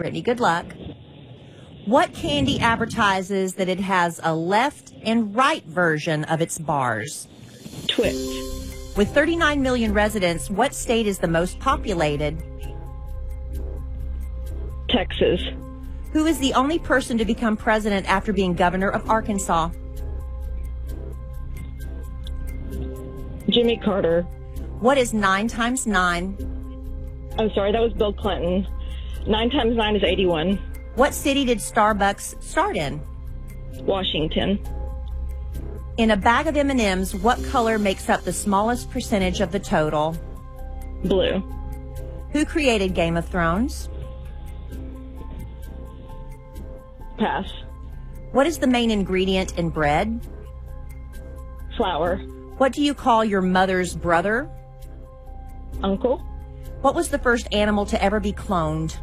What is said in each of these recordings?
Brittany, good luck. What candy advertises that it has a left and right version of its bars? Twix. With 39 million residents, what state is the most populated? Texas. Who is the only person to become president after being governor of Arkansas? Jimmy Carter. What is 9 times 9? I'm sorry, that was Bill Clinton. 9 times 9 is 81. What city did Starbucks start in? Washington. In a bag of M&Ms, what color makes up the smallest percentage of the total? Blue. Who created Game of Thrones? Pass. What is the main ingredient in bread? Flour. What do you call your mother's brother? Uncle. What was the first animal to ever be cloned?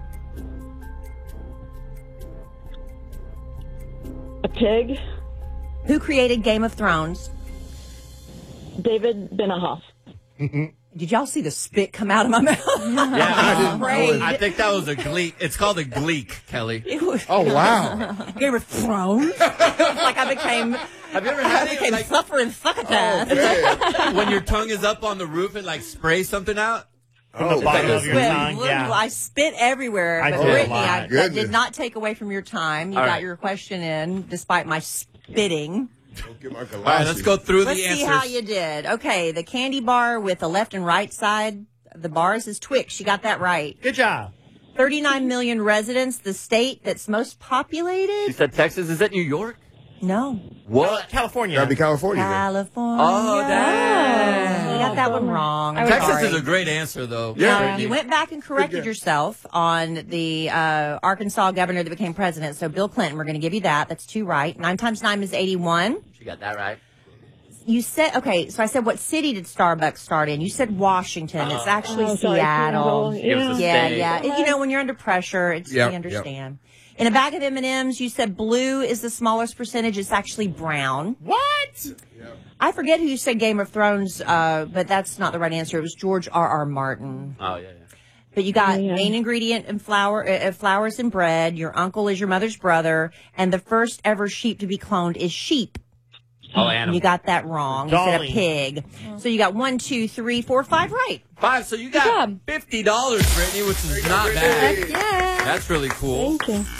A pig. Who created Game of Thrones? David Benahoff. Did y'all see the spit come out of my mouth? Yeah, Afraid. I think that was a gleek. It's called a gleek, Kelly. Oh, wow. Game of Thrones? Like I became... Have you ever had I it? became Like, suffering succotash. when your tongue is up on the roof and like sprays something out? From the bottom of your tongue, yeah. I spit everywhere. I But did a Brittany, lot. that Goodness. did not take away from your time. You All got right. your question in despite my spitting. Don't get my All right, let's galoshes. go through Let's the see answers. how you did. Okay, the candy bar with the left and right side of the bars is Twix. You got that right. Good job. 39 million residents, the state that's most She populated? said Texas. Is that New York? No. What? California. Gotta be California. then. California. Oh, dang. You got that one wrong. I'm Texas sorry. is a great answer, though. Yeah. Now, Brittany. you went back and corrected guess. yourself on the Arkansas governor that became president. So Bill Clinton, we're going to give you that. That's 2 right. 9 times 9 is 81. She got that right. You said, okay, so I said, what city did Starbucks start in? You said Washington. It's actually Oh, sorry, Seattle. Give us a Yeah, state. yeah. You know, when you're under pressure, it's, Yep, we understand. In a bag of M&Ms, you said blue is the smallest percentage. It's actually brown. What? I forget who you said Game of Thrones, but that's not the right answer. It was George R.R. Martin. Oh, yeah, yeah. But you got Yeah. main ingredient in flowers in bread. Your uncle is your mother's brother. And the first ever sheep to be cloned is sheep. Oh, animal. You got that wrong. You said a Darling. pig. So you got 1, 2, 3, 4, 5 right. 5. So you got job. $50, Brittany, which is not bad. Yeah. That's really cool. Thank you.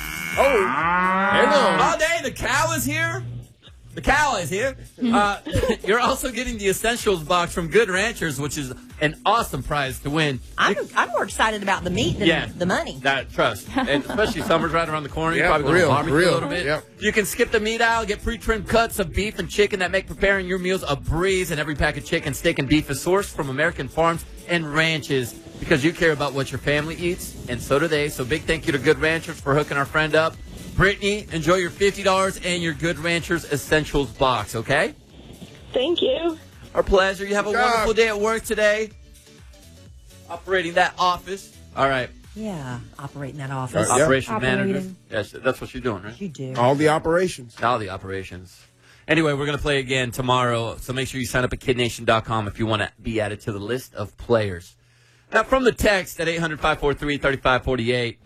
Oh, dang, the cow is here. The cow is here. You're also getting the Essentials box from Good Ranchers, which is an awesome prize to win. I'm more excited about the meat than the money. That trust, and especially summer's right around the corner. Yeah, You probably for go to real, barbecue for real. a little bit. Yep. You can skip the meat aisle, get pre-trimmed cuts of beef and chicken that make preparing your meals a breeze. And every pack of chicken, steak, and beef is sourced from American farms and ranches because you care about what your family eats, and so do they. So big thank you to Good Ranchers for hooking our friend up. Brittany, enjoy your $50 and your Good Ranchers Essentials box, okay? Thank you. Our pleasure. You have a Good job. wonderful day at work today. Operating that office. All right. Yeah, operating that office. Yeah. Operation Operating. manager. Yes, that's what you're doing, right? You do. All the operations. All the operations. Anyway, we're going to play again tomorrow, so make sure you sign up at kidnation.com if you want to be added to the list of players. Now, from the text at 800-543-3548,